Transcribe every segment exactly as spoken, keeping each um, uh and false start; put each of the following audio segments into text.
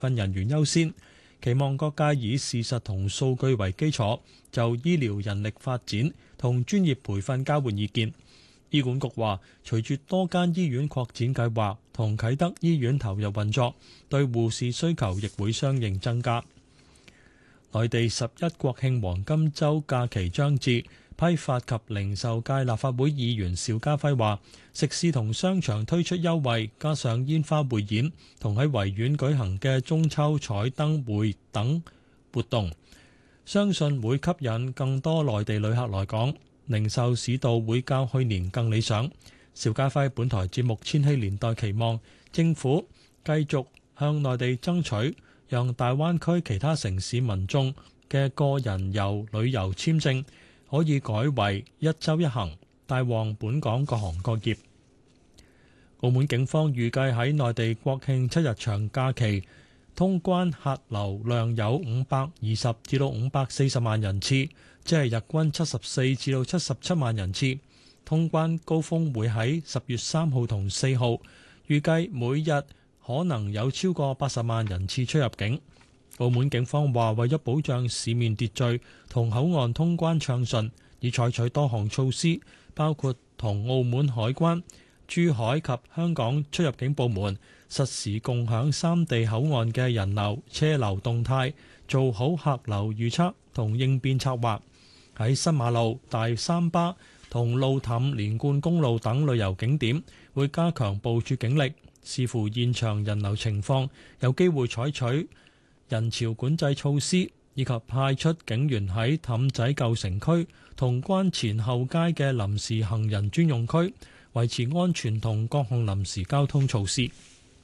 份人員優先，期望各界以事實同數據為基礎，就醫療人力發展同專業培訓交換意見。醫管局話，隨住多間醫院擴展計劃同啟德醫院投入運作，對護士需求亦會相應增加。內地十一國慶黃金週假期將至，批發及零售界立法會議員邵家輝話，食肆同商場推出優惠，加上煙花匯演同喺維園舉行嘅中秋彩燈會等活動，相信會吸引更多內地旅客來港。零售市道會較去年更理想。邵家輝本台節目《千禧年代》期望政府繼續向內地爭取，讓大灣區其他城市民眾嘅個人遊旅遊簽證可以改為一週一行，帶旺本港各行各業。澳門警方預計喺內地國慶七日長假期，通關客流量有五百二十至到五百四十萬人次，即係日均七十四至到七十七萬人次。通關高峰會喺十月三號同四號，預計每日可能有超過八十萬人次出入境。澳門警方話，為咗保障市面秩序同口岸通關暢順，已採取多項措施，包括同澳門海關、珠海及香港出入境部門實時共享三地口岸嘅人流、車流動態，做好客流預測同應變策劃。喺新馬路、大三巴同路氹連貫公路等旅遊景點，會加強部署警力，視乎現場人流情況，有機會採取人潮管制措施，以及派出警員喺氹仔舊城區同關前後街嘅臨時行人專用區，維持安全同各項臨時交通措施。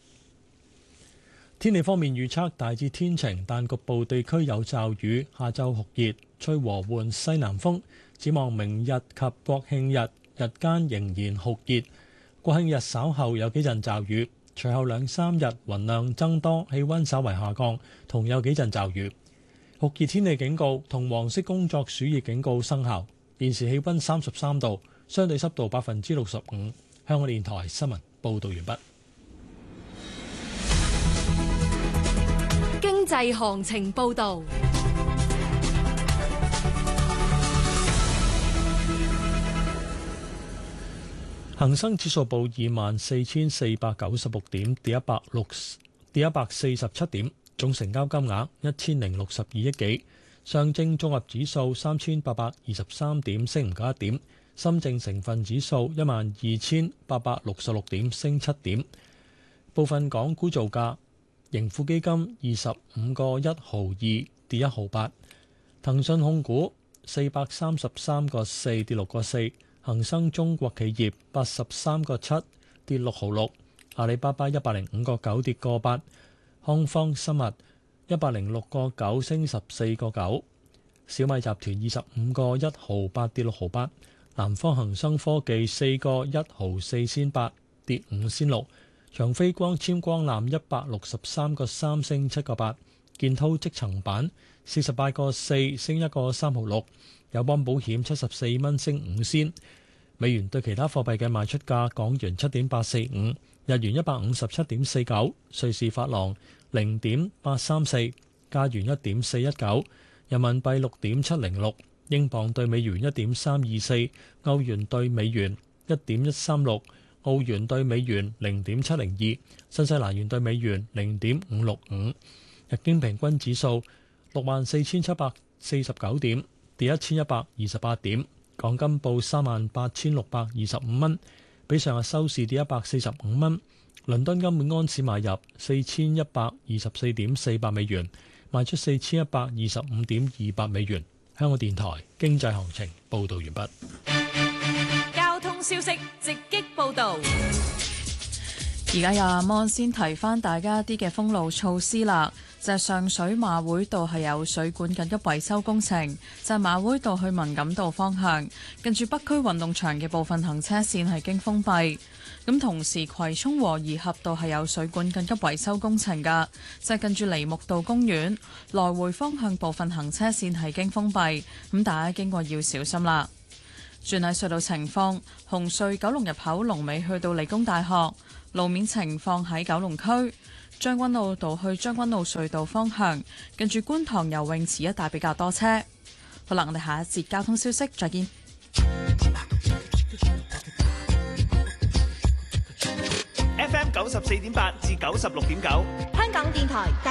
天氣方面預測大致天晴，但局部地區有驟雨。下晝酷熱，吹和緩西南風。展望明日及國慶日，日間仍然酷熱。國慶日稍後有幾陣驟雨，隨後兩三日雲量增多，氣溫稍為下降，同有幾陣驟雨。酷熱天氣警告同黃色工作暑熱警告生效。現時氣溫三十三度，相對濕度百分之六十五。香港電台新聞報道完畢。 經濟行情報道。 恒生指數報二萬四千四百九十六點，跌一百六跌一百四十七點，總成交金額一千零六十二億幾。上證綜合指數三千八百二十三點，升唔夠一點。深證成分指數一萬二千八百六十六點，升七點。部分港股造價，盈富基金二十五個一毫二，跌一毫八。騰訊控股四百三十三個四，跌六個四。恒生中國企業八十三個七，跌六毫六。阿里巴巴一百零五個九，跌個八。康方生物一百零六個九，升十四個九。小米集團二十五個一毫八，跌六毫八。南方恒生科技四個一毫四仙八，跌五仙六。長飛光纖光纜一百六十三個三，升七個八。建滔積層板四十八個四，升一個三毫六。友邦保險七十四蚊，升五仙。美元對其他貨幣嘅賣出價：港元七點八四五，日元一百五十七點四九，瑞士法郎零點八三四，加元一點四一九，人民幣六點七零六，英鎊對美元一點三二四，歐元對美元一點一三六，澳元對美元零點七零二，新西蘭元對美元零點五六五。日經平均指數六萬四千七百四十九點，跌一千一百二十八點。港金報三萬八千六百二十五蚊，比上日收市跌一百四十五蚊。倫敦金每安士買入四千一百二十四點四八美元，賣出四千一百二十五點二八美元。香港電台經濟行情報道完畢。 交通消息直擊報道。 而家有阿摩先提翻大家一啲嘅封路措施啦，就係上水馬會道係有水管緊急維修工程，就係馬會道去文錦道方向，近住北區運動場嘅部分行車線係經封閉。咁同時葵涌和宜合道係有水管緊急維修工程㗎，就係近住梨木道公園來回方向部分行車線係經封閉，咁大家經過要小心啦。轉喺隧道情況，紅隧九龍入口龍尾去到理工大學。路面情況喺九龍區將軍澳道去將軍澳隧道方向，近住觀塘游泳池一帶比較多車。好啦，我哋下一節交通消息再見。 F M 九十四點八至九十六點九， 香港電台。